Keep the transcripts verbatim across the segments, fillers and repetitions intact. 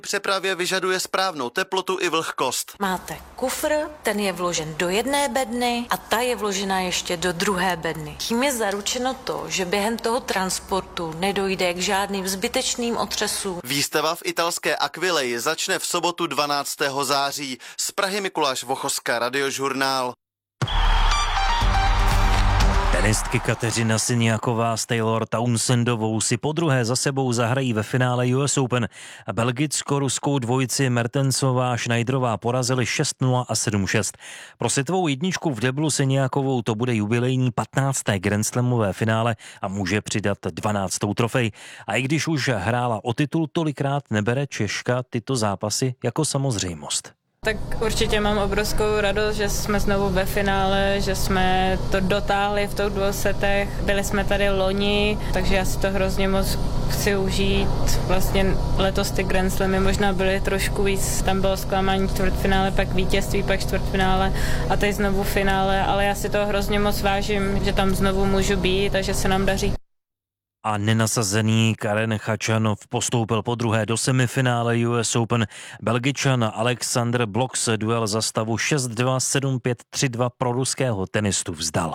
Přepravě vyžaduje správnou teplotu i vlhkost. Máte kufr, ten je vložen do jedné bedny a ta je vložena ještě do druhé bedny. Tím je zaručeno to, že během toho transportu nedojde k žádným zbytečným otřesům. Výstava v italské Aquileji začne v sobotu dvanáctého září. Z Prahy Mikuláš Vochoska, Radiožurnál. Tenistky Kateřina Siniaková s Taylor Townsendovou si podruhé za sebou zahrají ve finále U S Open. Belgicko-ruskou dvojici Mertensová a Schneiderová porazili šest nula a sedm šest. Pro světovou jedničku v deblu Siniakovou to bude jubilejní patnácté grandslamové finále a může přidat dvanáctou trofej. A i když už hrála o titul tolikrát, nebere Češka tyto zápasy jako samozřejmost. Tak určitě mám obrovskou radost, že jsme znovu ve finále, že jsme to dotáhli v těch dvou setech. Byli jsme tady loni, takže já si to hrozně moc chci užít. Vlastně letos ty Grand Slamy možná byly trošku víc, tam bylo zklamání čtvrtfinále, pak vítězství, pak čtvrtfinále a teď znovu finále, ale já si to hrozně moc vážím, že tam znovu můžu být a že se nám daří. A nenasazený Karen Khachanov postoupil podruhé do semifinále U S Open. Belgičan Alexander Blok se duel za stavu šest dva, sedm pět, tři dva pro ruského tenistu vzdal.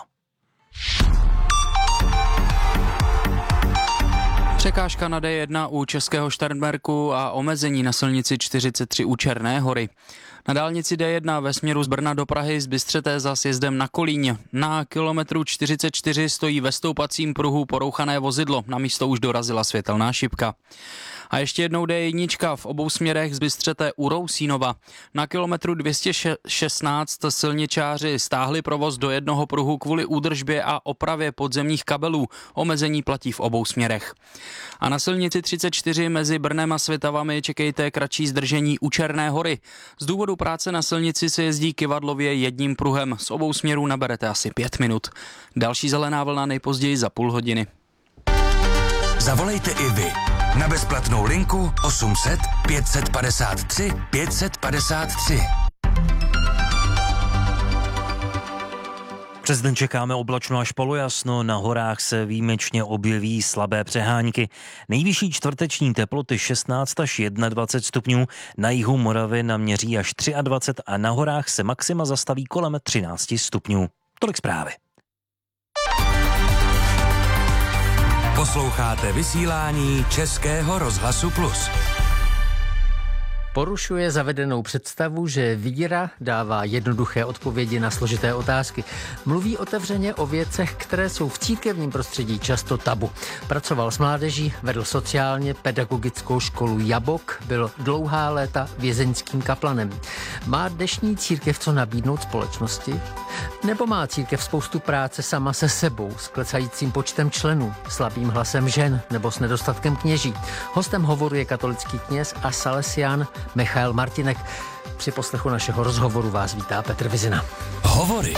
Překážka na D jedna u českého Šternberku a omezení na silnici čtyřicet tři u Černé Hory. Na dálnici D jedna ve směru z Brna do Prahy z Bystřeté za sjezdem na Kolíň. Na kilometru čtyřicet čtyři stojí ve stoupacím pruhu porouchané vozidlo. Na místo už dorazila světelná šipka. A ještě jednou D jedna v obou směrech z Bystřeté u Rousínova. Na kilometru dvě stě šestnáct silničáři stáhli provoz do jednoho pruhu kvůli údržbě a opravě podzemních kabelů. Omezení platí v obou směrech. A na silnici třicet čtyři mezi Brnem a Svitavami čekejte kratší zdržení u Černé Hory. Z důvodu práce na silnici se jezdí kyvadlově jedním pruhem. Z obou směrů naberete asi pět minut. Další zelená vlna nejpozději za půl hodiny. Zavolejte i vy na bezplatnou linku osm set, pět set padesát tři, pět set padesát tři. Přes den čekáme oblačno až polojasno, na horách se výjimečně objeví slabé přehánky. Nejvyšší čtvrteční teploty šestnáct až dvacet jedna stupňů, na jihu Moravy naměří až dvacet tři a na horách se maxima zastaví kolem třináct stupňů. Tolik zprávy. Posloucháte vysílání Českého rozhlasu Plus. Porušuje zavedenou představu, že víra dává jednoduché odpovědi na složité otázky. Mluví otevřeně o věcech, které jsou v církevním prostředí často tabu. Pracoval s mládeží, vedl sociálně pedagogickou školu Jabok, byl dlouhá léta vězeňským kaplanem. Má dnešní církev co nabídnout společnosti? Nebo má církev spoustu práce sama se sebou, s klesajícím počtem členů, slabým hlasem žen nebo s nedostatkem kněží? Hostem hovoru je katolický kněz a salesián Michael Martinek. Při poslechu našeho rozhovoru vás vítá Petr Vizina. Hovory.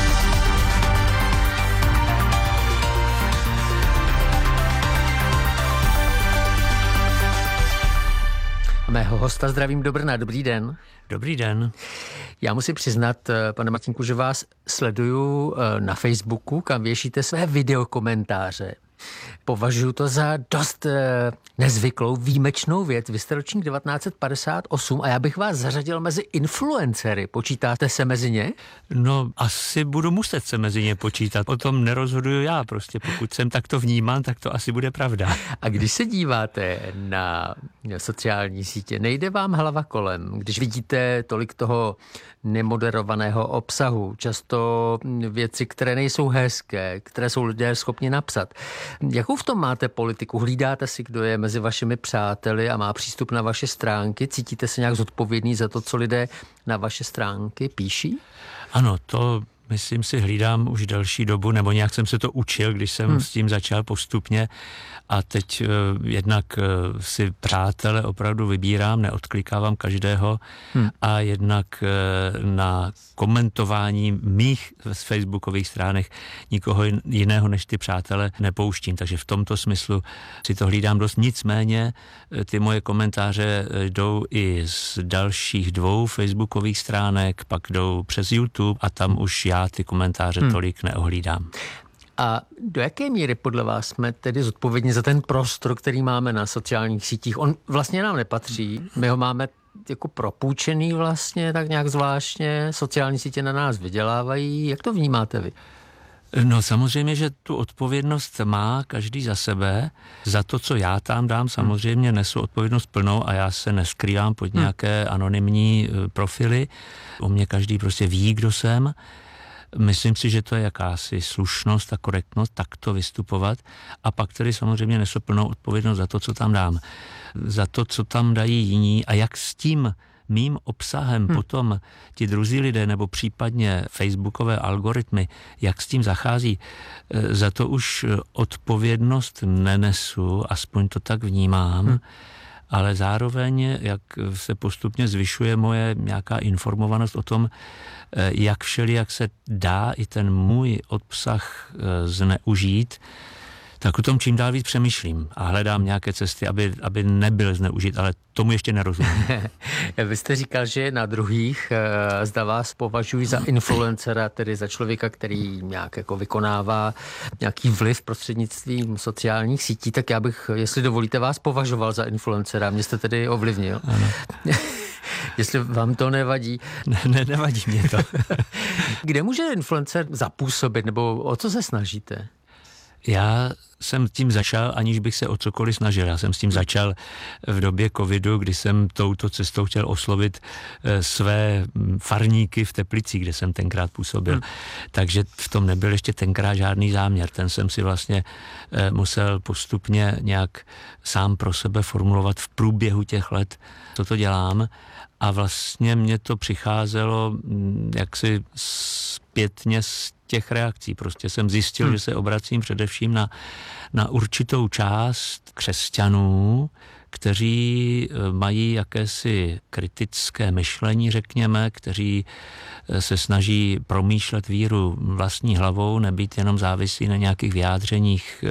Mého hosta zdravím do Brna. Dobrý den. Dobrý den. Já musím přiznat, pane Martinku, že vás sleduju na Facebooku, kam věšíte své videokomentáře. Považuji to za dost eh, nezvyklou, výjimečnou věc. Vy jste ročník devatenáct set padesát osm a já bych vás zařadil mezi influencery. Počítáte se mezi ně? No, asi budu muset se mezi ně počítat. O tom nerozhoduju já. Prostě pokud jsem takto vnímán, tak to asi bude pravda. A když se díváte na sociální sítě, nejde vám hlava kolem, když vidíte tolik toho nemoderovaného obsahu, často věci, které nejsou hezké, které jsou lidé schopni napsat. Jakou v tom máte politiku? Hlídáte si, kdo je mezi vašimi přáteli a má přístup na vaše stránky? Cítíte se nějak zodpovědný za to, co lidé na vaše stránky píší? Ano, to myslím si hlídám už delší dobu, nebo nějak jsem se to učil, když jsem hmm. s tím začal postupně a teď uh, jednak uh, si přátele opravdu vybírám, neodklikávám každého hmm. a jednak uh, na komentování mých z facebookových stránek nikoho jiného než ty přátele nepouštím, takže v tomto smyslu si to hlídám dost. Nicméně ty moje komentáře jdou i z dalších dvou facebookových stránek, pak jdou přes YouTube a tam už já ty komentáře hmm. tolik neohlídám. A do jaké míry podle vás jsme tedy zodpovědní za ten prostor, který máme na sociálních sítích? On vlastně nám nepatří, my ho máme jako propůjčený vlastně, tak nějak zvláštně, sociální sítě na nás vydělávají. Jak to vnímáte vy? No samozřejmě, že tu odpovědnost má každý za sebe. Za to, co já tam dám, samozřejmě nesu odpovědnost plnou a já se neskrývám pod nějaké anonymní profily. O mě každý prostě ví, kdo jsem. Myslím si, že to je jakási slušnost a korektnost takto vystupovat a pak tedy samozřejmě nesu plnou odpovědnost za to, co tam dám. Za to, co tam dají jiní a jak s tím mým obsahem hmm. potom ti druzí lidé nebo případně facebookové algoritmy, jak s tím zachází, za to už odpovědnost nenesu, aspoň to tak vnímám, hmm. ale zároveň, jak se postupně zvyšuje moje nějaká informovanost o tom, jak všelijak se dá i ten můj obsah zneužít, tak o tom čím dál víc přemýšlím a hledám nějaké cesty, aby, aby nebyl zneužit, ale tomu ještě nerozumím. Vy jste říkal, že na druhých zda vás považují za influencera, tedy za člověka, který nějak jako vykonává nějaký vliv prostřednictvím sociálních sítí, tak já bych, jestli dovolíte, vás považoval za influencera. Mě jste tedy ovlivnil. Ano. Jestli vám to nevadí. Ne, ne, nevadí mě to. Kde může influencer zapůsobit, nebo o co se snažíte? Já jsem tím začal, aniž bych se o cokoliv snažil. Já jsem s tím začal v době covidu, kdy jsem touto cestou chtěl oslovit své farníky v Teplicích, kde jsem tenkrát působil. Hmm. Takže v tom nebyl ještě tenkrát žádný záměr. Ten jsem si vlastně musel postupně nějak sám pro sebe formulovat v průběhu těch let, co to dělám. A vlastně mě to přicházelo jaksi zpětně z těch reakcí. Prostě jsem zjistil, hmm. že se obracím především na, na určitou část křesťanů, kteří mají jakési kritické myšlení, řekněme, kteří se snaží promýšlet víru vlastní hlavou, nebýt jenom závislí na nějakých vyjádřeních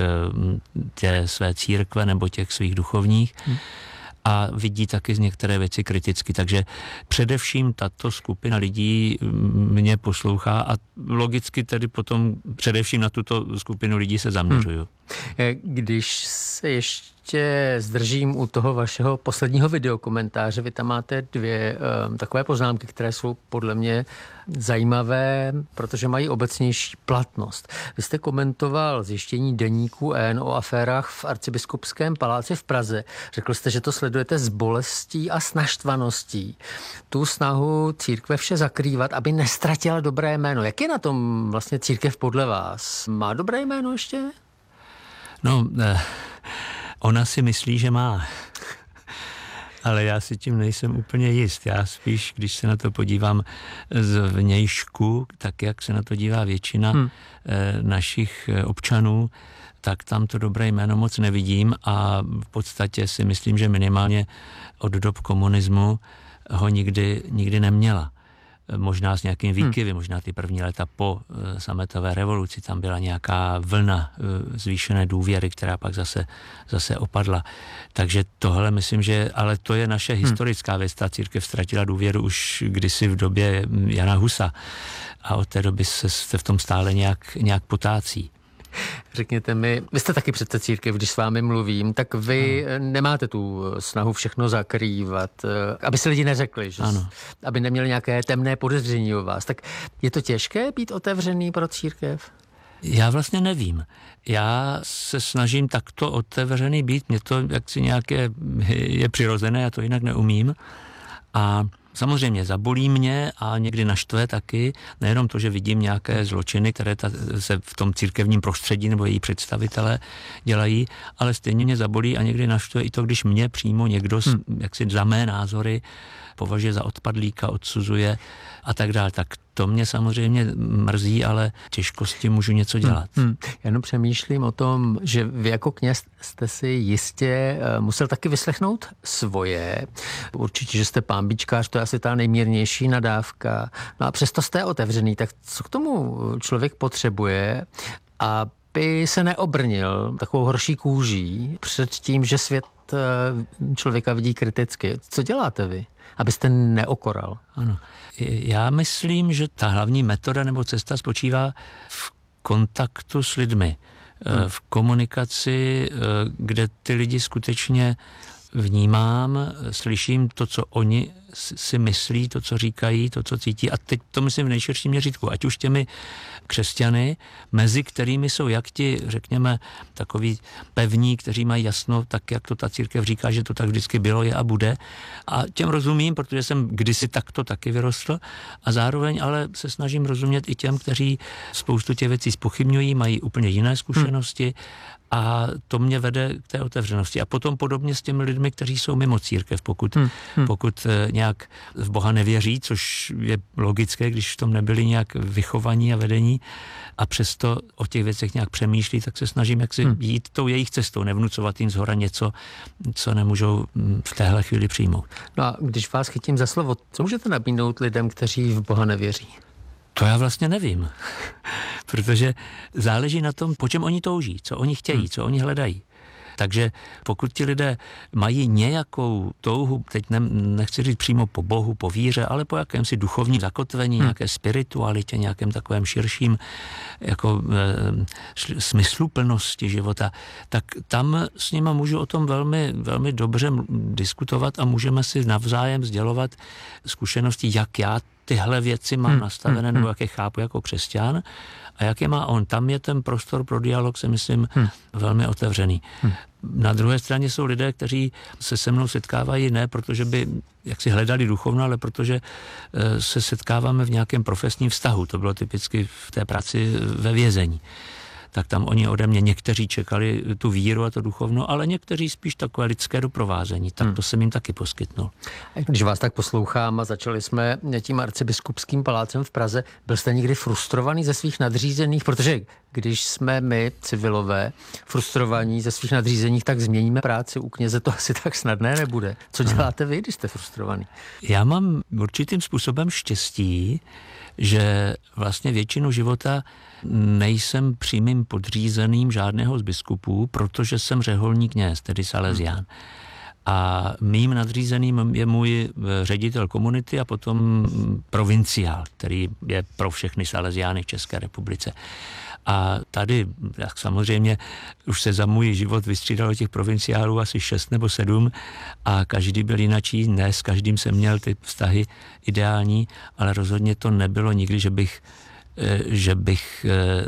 té své církve nebo těch svých duchovních. Hmm. A vidí taky z některé věci kriticky. Takže především tato skupina lidí mě poslouchá a logicky tedy potom především na tuto skupinu lidí se zaměřuju. Hmm. Když se ještě zdržím u toho vašeho posledního videokomentáře, vy tam máte dvě um, takové poznámky, které jsou podle mě zajímavé, protože mají obecnější platnost. Vy jste komentoval zjištění deníku N o aférách v Arcibiskupském paláci v Praze. Řekl jste, že to sledujete s bolestí a s naštvaností. Tu snahu církve vše zakrývat, aby nestratila dobré jméno. Jak je na tom vlastně církev podle vás? Má dobré jméno ještě? No, eh, ona si myslí, že má. Ale já si tím nejsem úplně jist. Já spíš, když se na to podívám z vnějšku, tak jak se na to dívá většina hmm. eh, našich občanů, tak tam to dobré jméno moc nevidím a v podstatě si myslím, že minimálně od dob komunismu ho nikdy, nikdy neměla. Možná s nějakým výkyvy, hmm. možná ty první léta po sametové revoluci, tam byla nějaká vlna zvýšené důvěry, která pak zase, zase opadla. Takže tohle myslím, že, ale to je naše hmm. historická věc. Ta církev ztratila důvěru už kdysi v době Jana Husa a od té doby se, se v tom stále nějak, nějak potácí. Řekněte mi, vy jste taky přece církev, když s vámi mluvím, tak vy ano. nemáte tu snahu všechno zakrývat, aby si lidi neřekli, že ano. aby neměli nějaké temné podezření o vás. Tak je to těžké být otevřený pro církev? Já vlastně nevím. Já se snažím takto otevřený být, mě to jaksi nějaké je přirozené, já to jinak neumím. A samozřejmě zabolí mě a někdy naštve taky, nejenom to, že vidím nějaké zločiny, které ta, se v tom církevním prostředí nebo její představitelé dělají, ale stejně mě zabolí a někdy naštve i to, když mě přímo někdo, hmm. jaksi za mé názory, považuje za odpadlíka, odsuzuje a tak dále. Tak to mě samozřejmě mrzí, ale těžko s tím můžu něco dělat. Hmm, hmm. Já jenom přemýšlím o tom, že vy jako kněz jste si jistě musel taky vyslechnout svoje. Určitě, že jste pánbičkář, to je asi ta nejmírnější nadávka. No a přesto jste otevřený, tak co k tomu člověk potřebuje, aby se neobrnil takovou horší kůží před tím, že svět člověka vidí kriticky. Co děláte vy, abyste neokoral? Ano. Já myslím, že ta hlavní metoda nebo cesta spočívá v kontaktu s lidmi, hmm. v komunikaci, kde ty lidi skutečně vnímám, slyším to, co oni si myslí, to, co říkají, to, co cítí. A teď to myslím v nejširším měřítku. Ať už těmi křesťany, mezi kterými jsou jak ti, řekněme, takový pevní, kteří mají jasno, tak jak to ta církev říká, že to tak vždycky bylo, je a bude. A těm rozumím, protože jsem kdysi takto taky vyrostl. A zároveň ale se snažím rozumět i těm, kteří spoustu těch věcí zpochybňují, mají úplně jiné zkušenosti. Hmm. A to mě vede k té otevřenosti. A potom podobně s těmi lidmi, kteří jsou mimo církev, pokud, hmm. Hmm. pokud nějak v Boha nevěří, což je logické, když v tom nebyli nějak vychovaní a vedení a přesto o těch věcech nějak přemýšlí, tak se snažím jak si hmm. jít tou jejich cestou, nevnucovat jim zhora něco, co nemůžou v téhle chvíli přijmout. No a když vás chytím za slovo, co můžete nabídnout lidem, kteří v Boha nevěří? To já vlastně nevím, protože záleží na tom, po čem oni touží, co oni chtějí, co oni hledají. Takže pokud ti lidé mají nějakou touhu, teď ne, nechci říct přímo po Bohu, po víře, ale po jakémsi duchovním zakotvení, hmm. nějaké spiritualitě, nějakém takovém širším jako e, smysluplnosti života, tak tam s nima můžu o tom velmi, velmi dobře diskutovat a můžeme si navzájem sdělovat zkušenosti, jak já tyhle věci mám hmm. nastavené, hmm. nebo jak je chápu jako křesťan a jak je má on. Tam je ten prostor pro dialog, se myslím, hmm. velmi otevřený. Hmm. Na druhé straně jsou lidé, kteří se se mnou setkávají ne protože by jaksi hledali duchovno, ale protože se setkáváme v nějakém profesním vztahu. To bylo typicky v té práci ve vězení. Tak tam oni ode mě někteří čekali tu víru a to duchovno, ale někteří spíš takové lidské doprovázení. Tak to jsem jim taky poskytnul. Když vás tak poslouchám a začali jsme tím arcibiskupským palácem v Praze, byl jste někdy frustrovaný ze svých nadřízených? Protože když jsme my, civilové, frustrovaní ze svých nadřízených, tak změníme práci. U kněze to asi tak snadné nebude. Co děláte vy, když jste frustrovaný? Já mám určitým způsobem štěstí, že vlastně většinu života nejsem přímým podřízeným žádného z biskupů, protože jsem řeholní kněz, tedy salezián. A mým nadřízeným je můj ředitel komunity a potom provinciál, který je pro všechny saleziány v České republice. A tady, jak samozřejmě, už se za můj život vystřídalo těch provinciálů asi šest nebo sedm a každý byl jinačí, ne s každým jsem měl ty vztahy ideální, ale rozhodně to nebylo nikdy, že bych že bych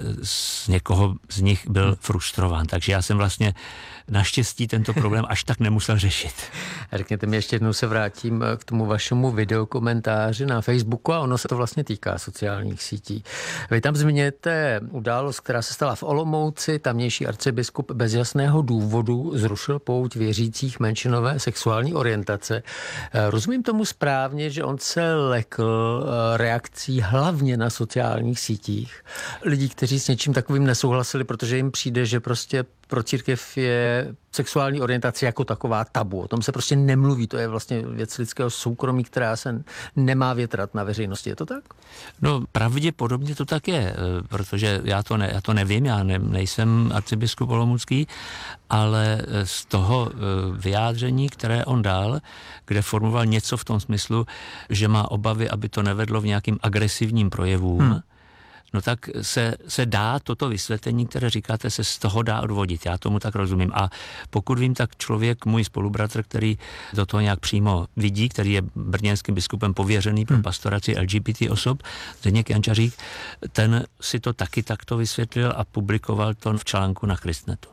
z někoho z nich byl frustrován. Takže já jsem vlastně naštěstí tento problém až tak nemusel řešit. Řekněte mi, ještě jednou se vrátím k tomu vašemu videokomentáři na Facebooku a ono se to vlastně týká sociálních sítí. Vy tam zmiňujete událost, která se stala v Olomouci. Tamnější arcibiskup bez jasného důvodu zrušil pouť věřících menšinové sexuální orientace. Rozumím tomu správně, že on se lekl reakcí hlavně na sociálních sítích. Lidí, kteří s něčím takovým nesouhlasili, protože jim přijde, že prostě pro církev je sexuální orientace jako taková tabu. O tom se prostě nemluví. To je vlastně věc lidského soukromí, která se nemá větrat na veřejnosti. Je to tak? No pravděpodobně to tak je, protože já to, ne, já to nevím, já ne, nejsem arcibiskup olomoucký, ale z toho vyjádření, které on dal, kde formoval něco v tom smyslu, že má obavy, aby to nevedlo v nějakým agresivním projevům, hmm. no tak se, se dá toto vysvětlení, které říkáte, se z toho dá odvodit. Já tomu tak rozumím. A pokud vím, tak člověk, můj spolubratr, který do toho nějak přímo vidí, který je brněnským biskupem pověřený pro pastoraci L G B T osob, Zdeněk Jančařík, ten si to taky takto vysvětlil a publikoval to v článku na Christnetu.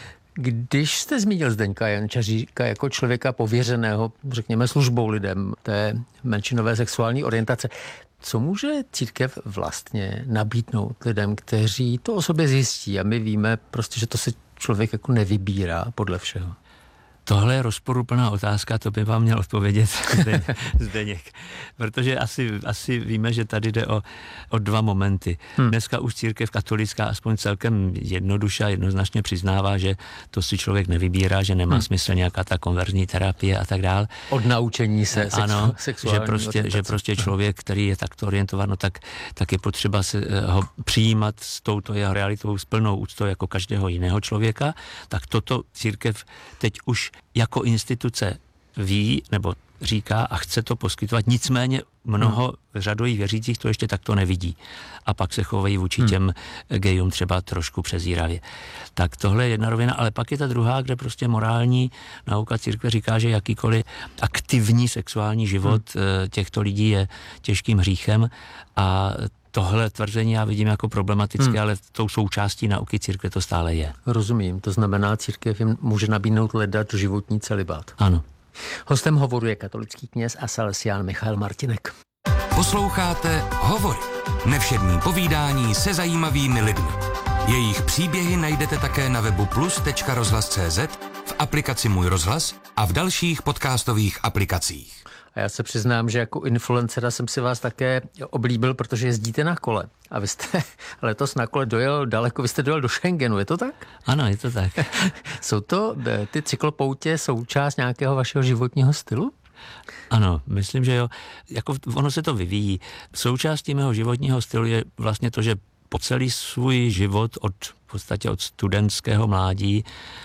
Když jste zmínil Zdeňka Jančaříka jako člověka pověřeného, řekněme, službou lidem té menšinové sexuální orientace, co může církev vlastně nabídnout lidem, kteří to o sobě zjistí? A my víme prostě, že to se člověk jako nevybírá podle všeho. Tohle je rozporuplná otázka, to by vám měl odpovědět Zdeněk. Protože asi, asi víme, že tady jde o, o dva momenty. Hmm. Dneska už církev katolická aspoň celkem jednoduše a jednoznačně přiznává, že to si člověk nevybírá, že nemá hmm. smysl nějaká ta konverzní terapie a tak dál. Od naučení se sexu, ano, sexuální že prostě, že prostě člověk, který je takto orientován, no tak, tak je potřeba se ho přijímat s touto jeho realitou, s plnou úctou jako každého jiného člověka. Tak toto církev teď už jako instituce ví, nebo říká a chce to poskytovat, nicméně mnoho řadových věřících to ještě takto nevidí. A pak se chovají vůči hmm. těm gejům třeba trošku přezíravě. Tak tohle je jedna rovina, ale pak je ta druhá, kde prostě morální nauka církve říká, že jakýkoliv aktivní sexuální život hmm. těchto lidí je těžkým hříchem a tohle tvrzení já vidím jako problematické, hmm. ale tou součástí nauky církve to stále je. Rozumím, to znamená, církev jim může nabídnout leda životní celibát. Ano. Hostem hovoru je katolický kněz a salesián Michael Martinek. Posloucháte Hovory. Nevšední povídání se zajímavými lidmi. Jejich příběhy najdete také na webu plus tečka rozhlas tečka cé zet, v aplikaci Můj rozhlas a v dalších podcastových aplikacích. A já se přiznám, že jako influencera jsem si vás také oblíbil, protože jezdíte na kole. A vy jste letos na kole dojel daleko, vy jste dojel do Schengenu, je to tak? Ano, je to tak. Jsou to ty cyklopoutě součást nějakého vašeho životního stylu? Ano, myslím, že jo. Jako ono se to vyvíjí. Součástí mého životního stylu je vlastně to, že po celý svůj život od v podstatě od studentského mládí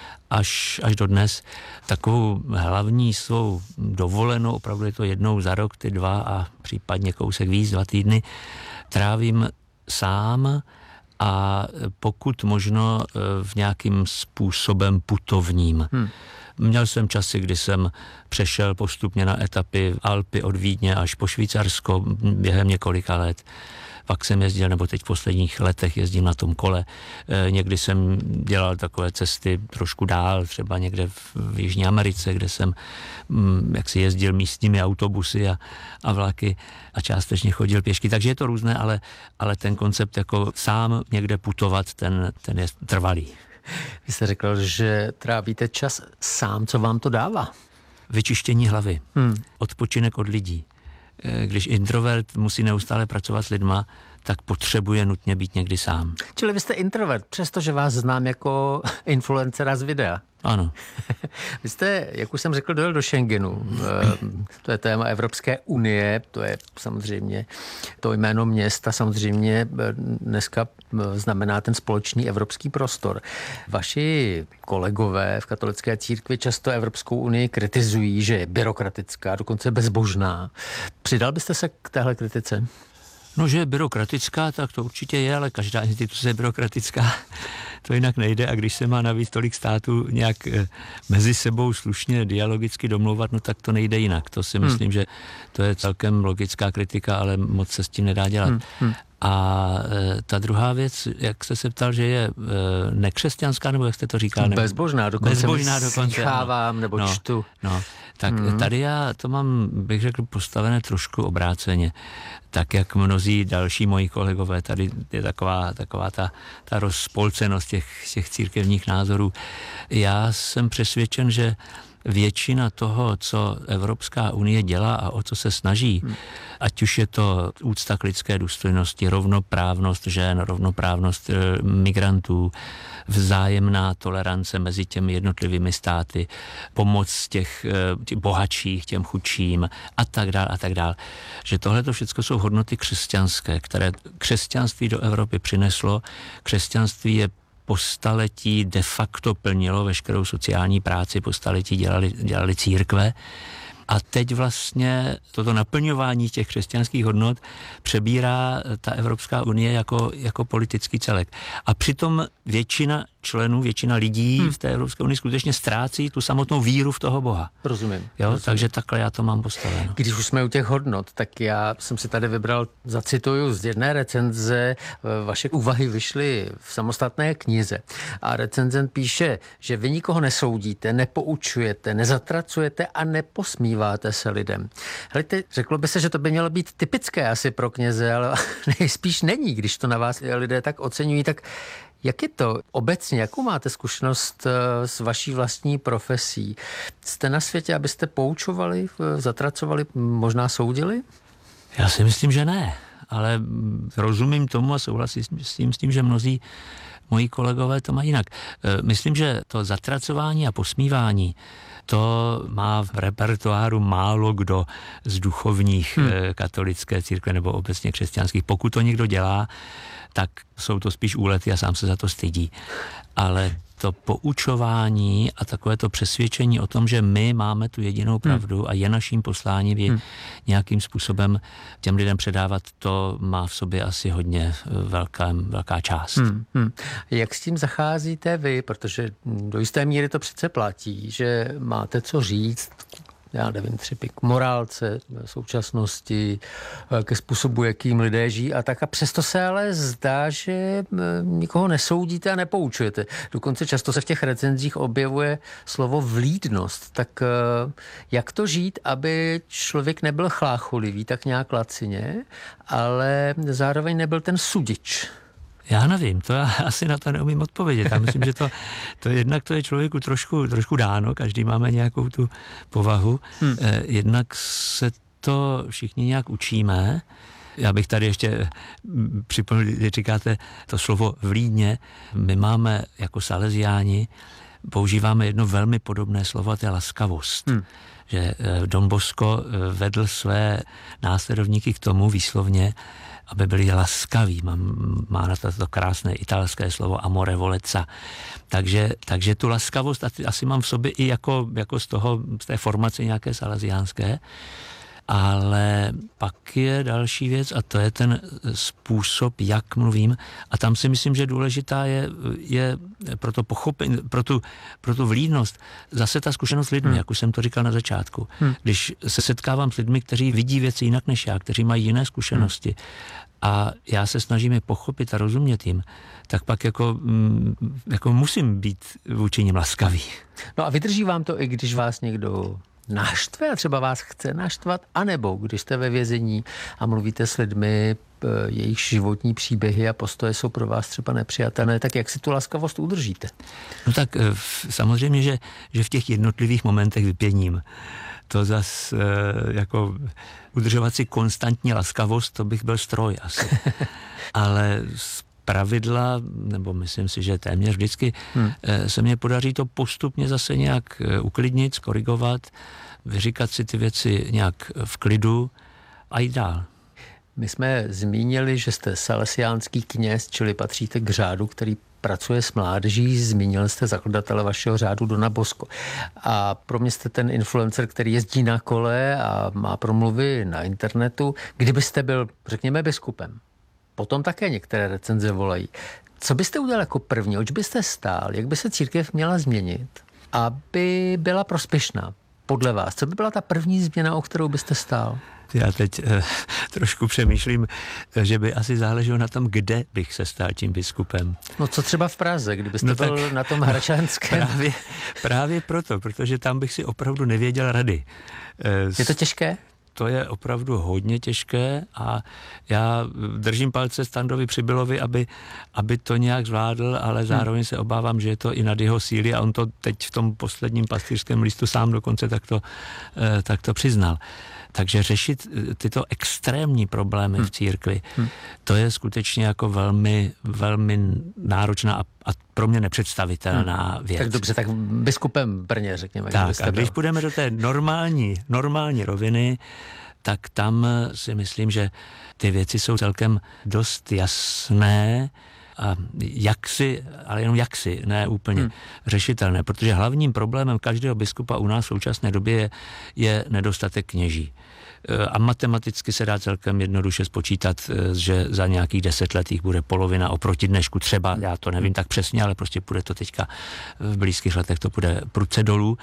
až, až do dnes takovou hlavní svou dovolenou, opravdu je to jednou za rok, ty dva a případně kousek víc, dva týdny, trávím sám a pokud možno v nějakým způsobem putovním. Hmm. Měl jsem časy, kdy jsem přešel postupně na etapy Alpy od Vídně až po Švýcarsko během několika let. Pak jsem jezdil, nebo teď v posledních letech jezdím na tom kole. E, někdy jsem dělal takové cesty trošku dál, třeba někde v, v Jižní Americe, kde jsem mm, jak si jezdil místními autobusy a, a vlaky a částečně chodil pěšky. Takže je to různé, ale, ale ten koncept jako sám někde putovat, ten, ten je trvalý. Vy jste řekl, že trávíte čas sám, co vám to dává? Vyčištění hlavy, hmm. odpočinek od lidí. Když introvert musí neustále pracovat s lidma, tak potřebuje nutně být někdy sám. Čili vy jste introvert, přestože vás znám jako influencera z videa. Ano. Vy jste, jak už jsem řekl, dojel do Schengenu. To je téma Evropské unie, to je samozřejmě to jméno města, samozřejmě dneska znamená ten společný evropský prostor. Vaši kolegové v katolické církvi často Evropskou unii kritizují, že je byrokratická, dokonce bezbožná. Přidal byste se k téhle kritice? No, že je byrokratická, tak to určitě je, ale každá instituce je byrokratická. To jinak nejde a když se má navíc tolik států nějak e, mezi sebou slušně dialogicky domlouvat, no tak to nejde jinak. To si myslím, hmm. že to je celkem logická kritika, ale moc se s tím nedá dělat. Hmm. Hmm. A e, ta druhá věc, jak jste se ptal, že je e, nekřesťanská, nebo jak jste to říkal? Nebo, bezbožná, dokonce bezbožná dokonce, slýchávám, nebo no, čtu. No, tak hmm. tady já to mám, bych řekl, postavené trošku obráceně. Tak jak mnozí další moji kolegové, tady je taková, taková ta, ta rozpolcenost těch, těch církevních názorů. Já jsem přesvědčen, že většina toho, co Evropská unie dělá a o co se snaží, hmm. ať už je to úcta k lidské důstojnosti, rovnoprávnost žen, rovnoprávnost e, migrantů, vzájemná tolerance mezi těmi jednotlivými státy, pomoc těch, těch bohatších, těm chudším a tak dál a tak dál. Že tohle to všechno jsou hodnoty křesťanské, které křesťanství do Evropy přineslo. Křesťanství je po staletí de facto plnilo veškerou sociální práci, po staletí dělali, dělali církve. A teď vlastně toto naplňování těch křesťanských hodnot přebírá ta Evropská unie jako, jako politický celek. A přitom většina členů, většina lidí hmm. v té Evropské unii skutečně ztrácí tu samotnou víru v toho Boha. Rozumím. Jo, Rozumím. Takže takhle já to mám postaveno. Když už jsme u těch hodnot, tak já jsem si tady vybral, zacituju z jedné recenze, vaše úvahy vyšly v samostatné knize. A recenzent píše, že vy nikoho nesoudíte, nepoučujete, nezatracujete a neposmíváte se lidem. Helejte, řeklo by se, že to by mělo být typické asi pro kněze, ale nejspíš není, když to na vás lidé tak oceňují, tak jak je to obecně, jakou máte zkušenost s vaší vlastní profesí? Jste na světě, abyste poučovali, zatracovali, možná soudili? Já si myslím, že ne, ale rozumím tomu a souhlasím s tím, s tím, že mnozí moji kolegové to mají jinak. Myslím, že to zatracování a posmívání, to má v repertoáru málo kdo z duchovních hmm. katolické církve nebo obecně křesťanských. Pokud to někdo dělá, tak jsou to spíš úlety a sám se za to stydí. Ale to poučování a takové to přesvědčení o tom, že my máme tu jedinou pravdu hmm. a je naším posláním je hmm. nějakým způsobem těm lidem předávat, to má v sobě asi hodně velká, velká část. Hmm. Hmm. Jak s tím zacházíte vy? Protože do jisté míry to přece platí, že máte co říct, já nevím, třeba k morálce současnosti, ke způsobu, jakým lidé žijí a tak. A přesto se ale zdá, že nikoho nesoudíte a nepoučujete. Dokonce často se v těch recenzích objevuje slovo vlídnost. Tak jak to žít, aby člověk nebyl chlácholivý, tak nějak lacině, ale zároveň nebyl ten sudič? Já nevím, to já asi na to neumím odpovědět. Já myslím, že to, to jednak to je člověku trošku, trošku dáno, každý máme nějakou tu povahu. Hmm. Eh, jednak se to všichni nějak učíme. Já bych tady ještě připomněl, když říkáte to slovo vlídně, my máme jako Salesiáni, používáme jedno velmi podobné slovo, a to je laskavost. Hmm. Že Don Bosco vedl své následovníky k tomu výslovně, aby byli laskaví. Má, má na to, to krásné italské slovo amore voleca. Takže, takže tu laskavost asi mám v sobě i jako, jako z toho, z té formace nějaké salesiánské. Ale pak je další věc a to je ten způsob, jak mluvím. A tam si myslím, že důležitá je, je pro to pochopení, pro tu, pro tu vlídnost, zase ta zkušenost s lidmi, hmm. jak už jsem to říkal na začátku. Hmm. Když se setkávám s lidmi, kteří vidí věci jinak než já, kteří mají jiné zkušenosti hmm. a já se snažím je pochopit a rozumět jim, tak pak jako, jako musím být vůči nim laskavý. No a vydrží vám to, i když vás někdo naštve a třeba vás chce naštvat, anebo když jste ve vězení a mluvíte s lidmi, jejich životní příběhy a postoje jsou pro vás třeba nepřijatelné, tak jak si tu laskavost udržíte? No tak samozřejmě, že, že v těch jednotlivých momentech vypěním. To zas jako udržovat si konstantní laskavost, to bych byl stroj asi. Ale pravidla, nebo myslím si, že téměř vždycky hmm. se mně podaří to postupně zase nějak uklidnit, skorigovat, vyříkat si ty věci nějak v klidu a jít dál. My jsme zmínili, že jste salesiánský kněz, čili patříte k řádu, který pracuje s mládeží, zmínil jste zakladatele vašeho řádu Dona Bosco. A pro mě jste ten influencer, který jezdí na kole a má promluvy na internetu. Kdybyste byl, řekněme, biskupem, potom také některé recenze volají. Co byste udělal jako první? Oč byste stál? Jak by se církev měla změnit, aby byla prospěšná podle vás? Co by byla ta první změna, o kterou byste stál? Já teď eh, trošku přemýšlím, že by asi záleželo na tom, kde bych se stal tím biskupem. No co třeba v Praze, kdybyste no byl tak, na tom Hradčanském? Právě, právě proto, protože tam bych si opravdu nevěděl rady. Eh, Je to těžké? To je opravdu hodně těžké a já držím palce Standovi Přibylovi, aby, aby to nějak zvládl, ale zároveň se obávám, že je to i nad jeho síly a on to teď v tom posledním pastýřském listu sám dokonce takto, takto přiznal. Takže řešit tyto extrémní problémy hmm. v církvi, hmm. to je skutečně jako velmi, velmi náročná a, a pro mě nepředstavitelná hmm. věc. Tak dobře, tak biskupem Brně, řekněme. Tak a když půjdeme do té normální, normální roviny, tak tam si myslím, že ty věci jsou celkem dost jasné a jaksi, ale jenom jaksi, ne úplně hmm. řešitelné, protože hlavním problémem každého biskupa u nás v současné době je, je nedostatek kněží. A matematicky se dá celkem jednoduše spočítat, že za nějakých deset let jich bude polovina oproti dnešku třeba, já to nevím tak přesně, ale prostě půjde to teďka v blízkých letech, to půjde prudce dolů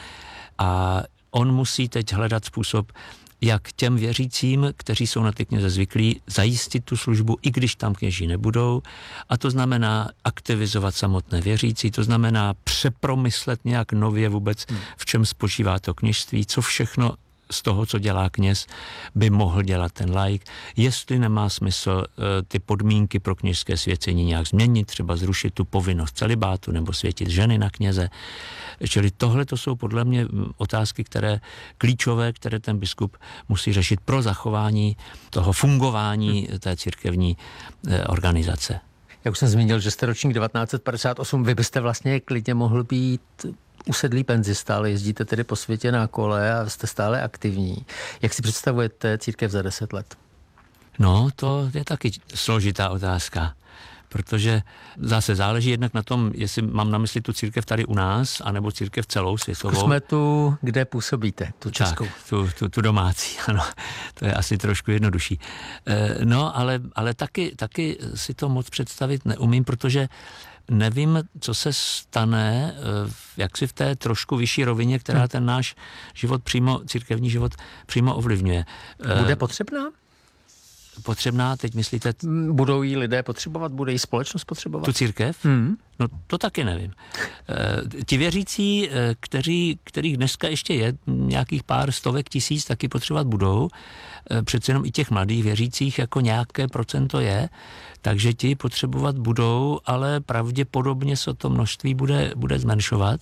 a on musí teď hledat způsob, jak těm věřícím, kteří jsou na ty kněze zvyklí, zajistit tu službu, i když tam kněží nebudou. A to znamená aktivizovat samotné věřící, to znamená přepromyslet nějak nově vůbec, v čem spočívá to kněžství, co všechno z toho, co dělá kněz, by mohl dělat ten laik. Jestli nemá smysl e, ty podmínky pro kněžské svěcení nějak změnit, třeba zrušit tu povinnost celibátu nebo světit ženy na kněze. Čili tohle to jsou podle mě otázky, které klíčové, které ten biskup musí řešit pro zachování toho fungování hmm. té církevní e, organizace. Já už jsem zmínil, že jste ročník devatenáct set padesát osm, vy byste vlastně klidně mohl být usedlý penzista, ale jezdíte tedy po světě na kole a jste stále aktivní. Jak si představujete církev za deset let? No, to je taky složitá otázka, protože zase záleží jednak na tom, jestli mám na mysli tu církev tady u nás, anebo církev celou světovou. Zkusme tu, kde působíte, tu českou. Tak, tu, tu, tu domácí, ano, to je asi trošku jednodušší. No, ale, ale taky, taky si to moc představit neumím, protože nevím, co se stane, jak si v té trošku vyšší rovině, která ten náš život přímo, církevní život přímo ovlivňuje. Bude potřebná? Potřebná, teď myslíte... Budou jí lidé potřebovat, bude jí společnost potřebovat? Tu církev? Hmm. No to taky nevím. E, ti věřící, kteří, kterých dneska ještě je nějakých pár stovek tisíc, taky potřebovat budou. E, přece jenom i těch mladých věřících jako nějaké procento je, takže ti potřebovat budou, ale pravděpodobně se to množství bude, bude zmenšovat.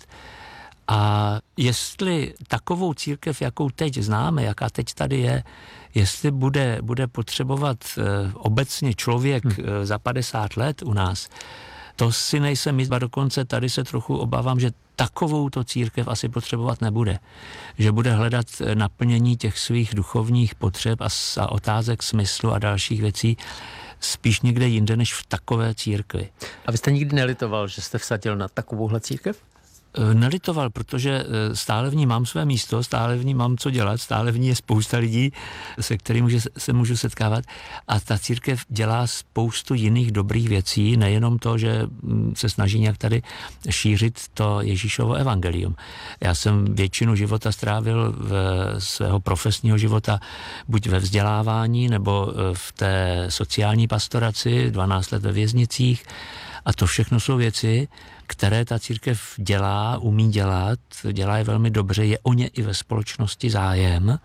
A jestli takovou církev, jakou teď známe, jaká teď tady je, jestli bude, bude potřebovat e, obecně člověk hmm. e, za padesát let u nás, to si nejsem jist, a dokonce tady se trochu obávám, že takovou to církev asi potřebovat nebude. Že bude hledat naplnění těch svých duchovních potřeb a, a otázek smyslu a dalších věcí spíš někde jinde, než v takové církvi. A vy jste nikdy nelitoval, že jste vsadil na takovouhle církev? Nelitoval, protože stále v ní mám své místo, stále v ní mám co dělat, stále v ní je spousta lidí, se kterými se můžu setkávat a ta církev dělá spoustu jiných dobrých věcí, nejenom to, že se snaží nějak tady šířit to Ježíšovo evangelium. Já jsem většinu života strávil v svého profesního života buď ve vzdělávání nebo v té sociální pastoraci, dvanáct let ve věznicích a to všechno jsou věci, které ta církev dělá, umí dělat, dělá je velmi dobře, je o ně i ve společnosti zájem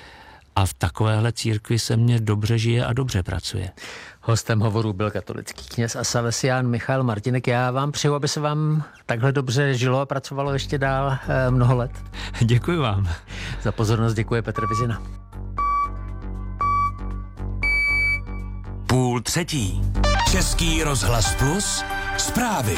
a v takovéhle církvi se mně dobře žije a dobře pracuje. Hostem hovoru byl katolický kněz a salesián Michal Martínek. Já vám přeju, aby se vám takhle dobře žilo a pracovalo ještě dál eh, mnoho let. Děkuji vám. Za pozornost děkuje Petr Vizina. Půl třetí. Český rozhlas Plus. Zprávy.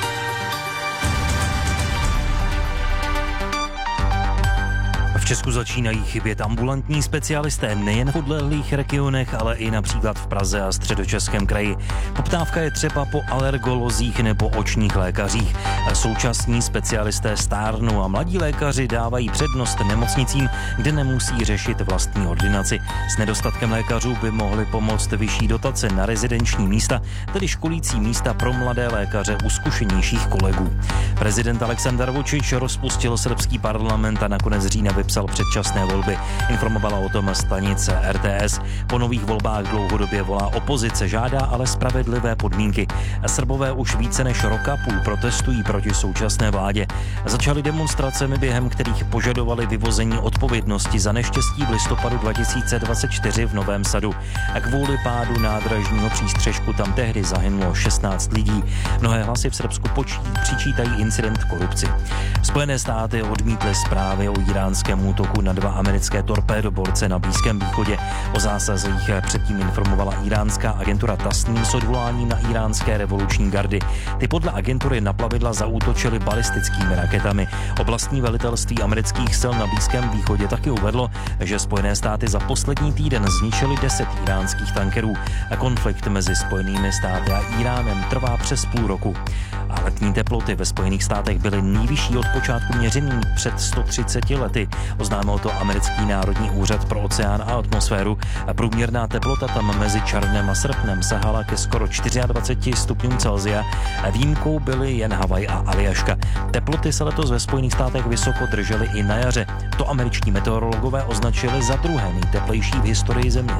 V Česku začínají chybět ambulantní specialisté nejen v odlehlých regionech, ale i například v Praze a Středočeském kraji. Poptávka je třeba po alergolozích nebo očních lékařích. Současní specialisté stárnou a mladí lékaři dávají přednost nemocnicím, kde nemusí řešit vlastní ordinaci. S nedostatkem lékařů by mohly pomoct vyšší dotace na rezidenční místa, tedy školící místa pro mladé lékaře u zkušenějších kolegů. Prezident Aleksandar Vučić rozpustil srbský parlament a nakonec října vypsal předčasné volby. Informovala o tom stanice R T S. Po nových volbách dlouhodobě volá opozice, žádá ale spravedlivé podmínky. Srbové už více než roka půl protestují proti současné vládě. Začaly demonstracemi, během kterých požadovali vyvození odpovědnosti za neštěstí v listopadu dva tisíce dvacet čtyři v Novém Sadu. A kvůli pádu nádražního přístřešku tam tehdy zahynulo šestnáct lidí. Mnohé hlasy v Srbsku počí, přičítají incident korupci. Spojené státy odmítly zprávy o iránském útoku na dva americké torpédoborce na Blízkém východě. O zásazích předtím informovala iránská agentura Tasnim s odvoláním na iránské revoluční gardy. Ty podle agentury na plavidla zaútočily balistickými raketami. Oblastní velitelství amerických sil na Blízkém východě taky uvedlo, že Spojené státy za poslední týden zničily deset iránských tankerů. A konflikt mezi Spojenými státy a Iránem trvá přes půl roku. A letní teploty ve Spojených státech byly nejvyšší od počátku měření před sto třiceti lety. Oznámil to americký národní úřad pro oceán a atmosféru. Průměrná teplota tam mezi červnem a srpnem sahala ke skoro dvaceti čtyřem stupňům Celsia. Výjimkou byly jen Havaj a Aljaška. Teploty se letos ve Spojených státech vysoko držely i na jaře. To američtí meteorologové označili za druhé nejteplejší v historii země.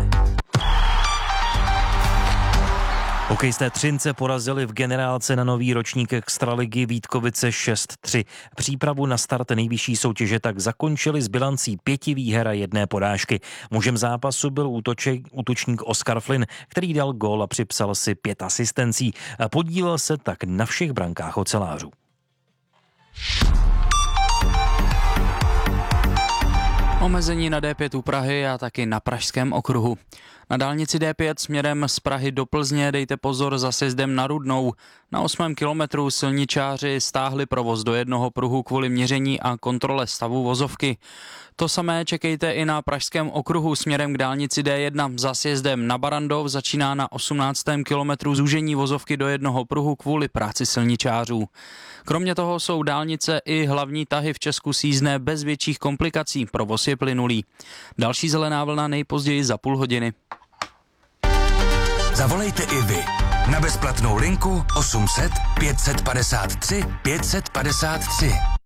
Hokejisté Třince porazili v generálce na nový ročník extraligy Vítkovice šest tři. Přípravu na start nejvyšší soutěže tak zakončili s bilancí pěti výher a jedné porážky. Mužem zápasu byl útoček, útočník Oskar Flynn, který dal gól a připsal si pět asistencí. Podílel se tak na všech brankách ocelářů. Omezení na D pět u Prahy a taky na Pražském okruhu. Na dálnici D pět směrem z Prahy do Plzně dejte pozor za sjezdem na Rudnou. Na osmém kilometru silničáři stáhli provoz do jednoho pruhu kvůli měření a kontrole stavu vozovky. To samé čekejte i na pražském okruhu směrem k dálnici D jedna. Za sjezdem na Barandov začíná na osmnáctém kilometru zúžení vozovky do jednoho pruhu kvůli práci silničářů. Kromě toho jsou dálnice i hlavní tahy v Česku sízdné bez větších komplikací. Provoz je plynulý. Další zelená vlna nejpozději za půl hodiny. Zavolejte i vy na bezplatnou linku osm set pět set padesát tři pět set padesát tři.